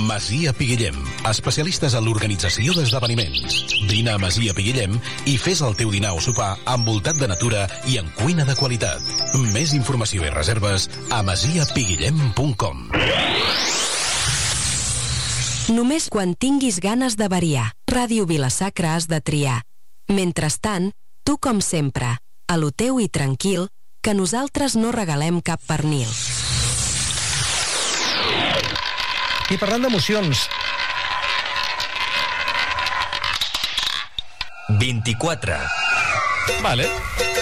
Masia Piguillem, especialistes en l'organització d'esdeveniments. Vine a Masia Piguillem i fes el teu dinar o sopar envoltat de natura i en cuina de qualitat. Més informació i reserves a masiapiguillem.com. Només quan tinguis ganes de variar, Ràdio Vila-sacra has de triar. Mentrestant, tu com sempre, a lo teu i tranquil, que nosaltres no regalem cap pernil. I parlant d'emocions... 24. Vale.